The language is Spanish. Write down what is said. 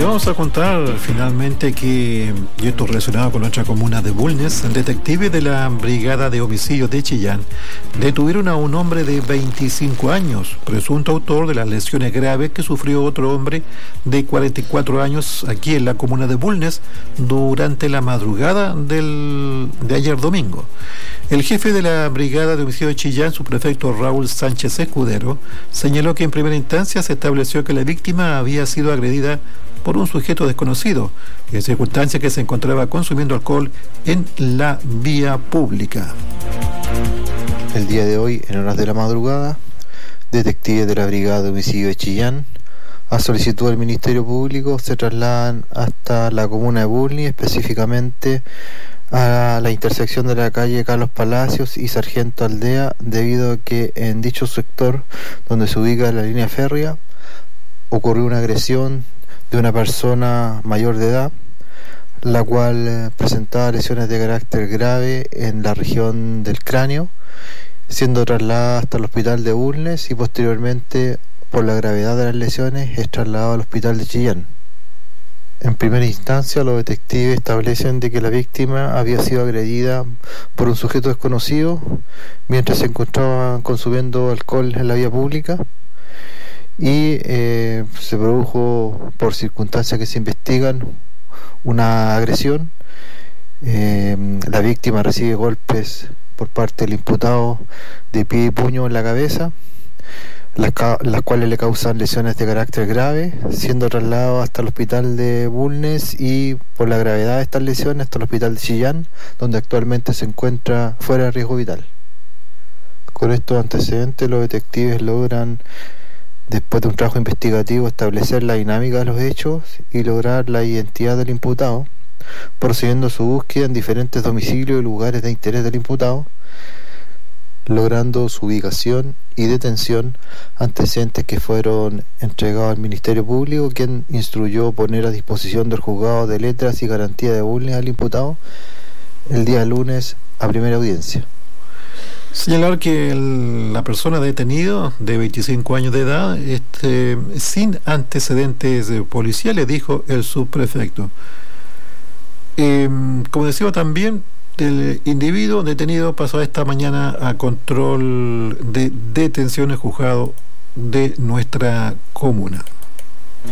vamos a contar finalmente que, y esto relacionado con nuestra comuna de Bulnes, detectives de la Brigada de Homicidios de Chillán detuvieron a un hombre de 25 años, presunto autor de las lesiones graves que sufrió otro hombre de 44 años aquí en la comuna de Bulnes durante la madrugada de ayer domingo. El jefe de la Brigada de Homicidios de Chillán, subprefecto Raúl Sánchez Escudero, señaló que en primera instancia se estableció que la víctima había sido agredida por un sujeto desconocido, en circunstancias que se encontraba consumiendo alcohol en la vía pública. El día de hoy, en horas de la madrugada, detectives de la Brigada de Homicidios de Chillán, a solicitud del Ministerio Público, se trasladan hasta la comuna de Bulnes, específicamente a la intersección de la calle Carlos Palacios y Sargento Aldea, debido a que en dicho sector, donde se ubica la línea férrea, ocurrió una agresión de una persona mayor de edad, la cual presentaba lesiones de carácter grave en la región del cráneo, siendo trasladada hasta el hospital de Bulnes y posteriormente, por la gravedad de las lesiones, es trasladado al hospital de Chillán. En primera instancia, los detectives establecen de que la víctima había sido agredida por un sujeto desconocido mientras se encontraba consumiendo alcohol en la vía pública, y se produjo, por circunstancias que se investigan, una agresión. La víctima recibe golpes por parte del imputado de pie y puño en la cabeza, las cuales le causan lesiones de carácter grave, siendo trasladado hasta el hospital de Bulnes y, por la gravedad de estas lesiones, hasta el hospital de Chillán, donde actualmente se encuentra fuera de riesgo vital. Con estos antecedentes, los detectives logran, después de un trabajo investigativo, establecer la dinámica de los hechos y lograr la identidad del imputado, procediendo a su búsqueda en diferentes domicilios y lugares de interés del imputado, logrando su ubicación y detención, antecedentes que fueron entregados al Ministerio Público, quien instruyó poner a disposición del Juzgado de Letras y Garantía de Bulnes al imputado el día lunes a primera audiencia. Señalar que la persona detenida de 25 años de edad, sin antecedentes policiales, dijo el subprefecto. Como decía también, el individuo detenido pasó esta mañana a control de detención en juzgado de nuestra comuna.